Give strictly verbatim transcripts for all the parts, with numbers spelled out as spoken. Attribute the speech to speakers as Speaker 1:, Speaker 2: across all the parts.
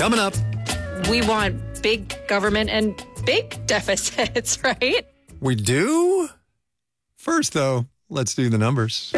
Speaker 1: Coming up.
Speaker 2: We want big government and big deficits, right?
Speaker 1: We do? First, though, let's do the numbers.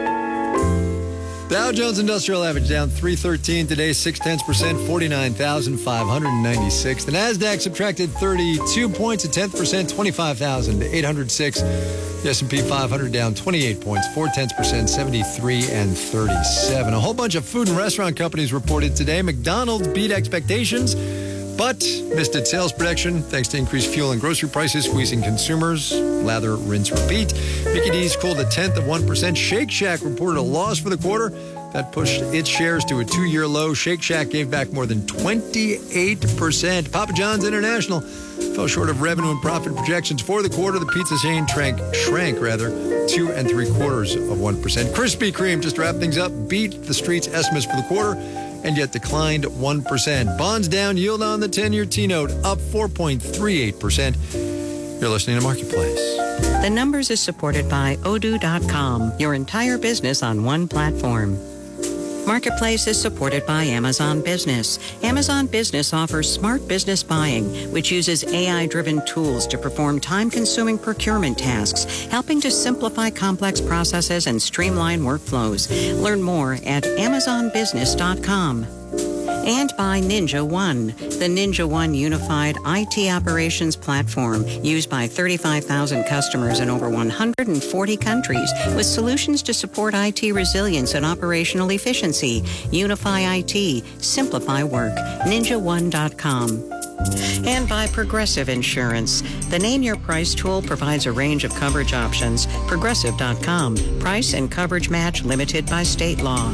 Speaker 1: Dow Jones Industrial Average down three thirteen today, six tenths percent, forty-nine thousand five hundred ninety-six. The NASDAQ subtracted thirty-two points, a tenth percent, twenty-five thousand eight hundred six. The S and P five hundred down twenty-eight points, four tenths percent, seventy-three and thirty-seven. A whole bunch of food and restaurant companies reported today. McDonald's beat expectations, but missed its sales prediction thanks to increased fuel and grocery prices squeezing consumers. Lather, rinse, repeat. Mickey D's cooled a tenth of one percent. Shake Shack reported a loss for the quarter. That pushed its shares to a two-year low. Shake Shack gave back more than twenty-eight percent. Papa John's International fell short of revenue and profit projections for the quarter. The pizza chain shrank, shrank rather, two and three quarters of one percent. Krispy Kreme, just to wrap things up, beat the street's estimates for the quarter and yet declined one percent. Bonds down, yield on the ten-year T-note up four point three eight percent. You're listening to Marketplace.
Speaker 3: The Numbers is supported by Odoo dot com, your entire business on one platform. Marketplace is supported by Amazon Business. Amazon Business offers smart business buying, which uses A I-driven tools to perform time-consuming procurement tasks, helping to simplify complex processes and streamline workflows. Learn more at amazon business dot com. And by Ninja One, the Ninja One unified I T operations platform used by thirty-five thousand customers in over one hundred forty countries with solutions to support I T resilience and operational efficiency. Unify I T, simplify work. ninja one dot com. And by Progressive Insurance. The Name Your Price tool provides a range of coverage options. progressive dot com. Price and coverage match limited by state law.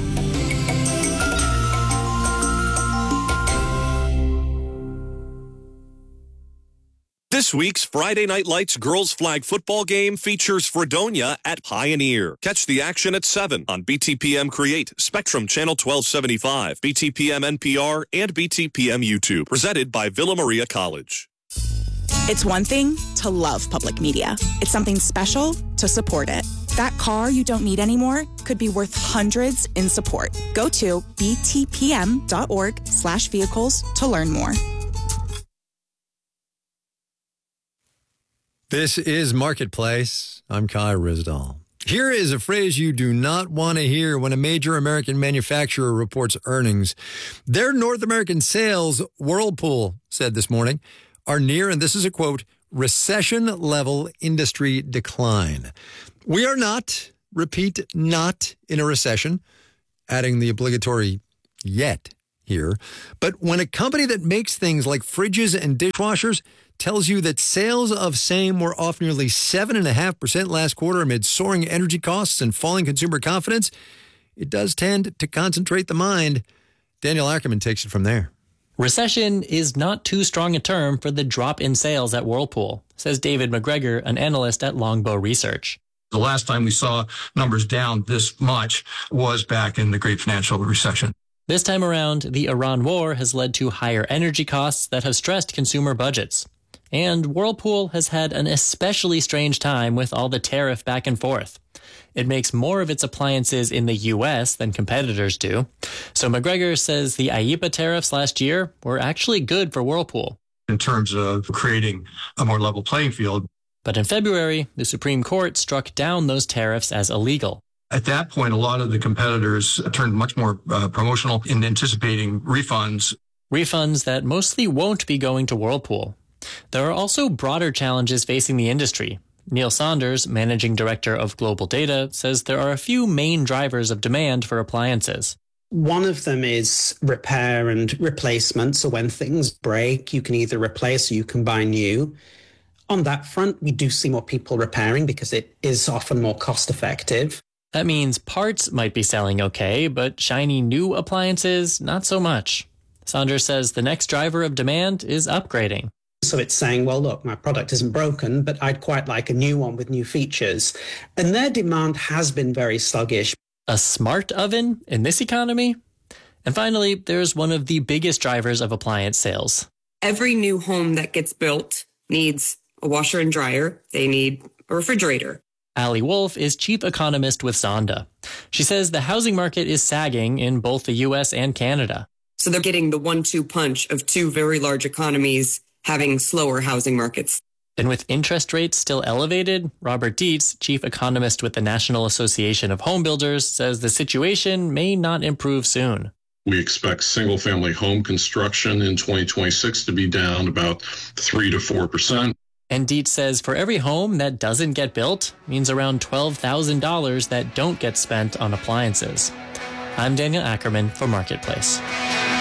Speaker 4: This week's Friday Night Lights girls flag football game features Fredonia at Pioneer. Catch the action at seven on B T P M Create, Spectrum Channel twelve seventy-five, B T P M N P R, and B T P M YouTube. Presented by Villa Maria College.
Speaker 5: It's one thing to love public media. It's something special to support it. That car you don't need anymore could be worth hundreds in support. Go to b t p m dot org slash vehicles to learn more.
Speaker 1: This is Marketplace. I'm Kai Rizdal. Here is a phrase you do not want to hear when a major American manufacturer reports earnings. Their North American sales, Whirlpool said this morning, are near, and this is a quote, recession-level industry decline. We are not, repeat, not in a recession, adding the obligatory yet here. But when a company that makes things like fridges and dishwashers tells you that sales of same were off nearly seven point five percent last quarter amid soaring energy costs and falling consumer confidence, it does tend to concentrate the mind. Daniel Ackerman takes it from there.
Speaker 6: Recession is not too strong a term for the drop in sales at Whirlpool, says David McGregor, an analyst at Longbow Research.
Speaker 7: The last time we saw numbers down this much was back in the great financial recession.
Speaker 6: This time around, the Iran war has led to higher energy costs that have stressed consumer budgets. And Whirlpool has had an especially strange time with all the tariff back and forth. It makes more of its appliances in the U S than competitors do. So McGregor says the I E P A tariffs last year were actually good for Whirlpool.
Speaker 7: In terms of creating a more level playing field.
Speaker 6: But in February, the Supreme Court struck down those tariffs as illegal.
Speaker 7: At that point, a lot of the competitors turned much more uh, promotional in anticipating refunds.
Speaker 6: Refunds that mostly won't be going to Whirlpool. There are also broader challenges facing the industry. Neil Saunders, managing director of Global Data, says there are a few main drivers of demand for appliances.
Speaker 8: One of them is repair and replacement. So when things break, you can either replace or you can buy new. On that front, we do see more people repairing because it is often more cost effective.
Speaker 6: That means parts might be selling okay, but shiny new appliances, not so much. Saunders says the next driver of demand is upgrading.
Speaker 8: So it's saying, well, look, my product isn't broken, but I'd quite like a new one with new features. And their demand has been very sluggish.
Speaker 6: A smart oven in this economy? And finally, there's one of the biggest drivers of appliance sales.
Speaker 9: Every new home that gets built needs a washer and dryer. They need a refrigerator.
Speaker 6: Ali Wolf is chief economist with Zonda. She says the housing market is sagging in both the U S and Canada.
Speaker 9: So they're getting the one two punch of two very large economies having slower housing markets.
Speaker 6: And with interest rates still elevated, Robert Dietz, chief economist with the National Association of Home Builders, says the situation may not improve soon.
Speaker 10: We expect single-family home construction in twenty twenty-six to be down about three to four percent.
Speaker 6: And Dietz says for every home that doesn't get built means around twelve thousand dollars that don't get spent on appliances. I'm Daniel Ackerman for Marketplace.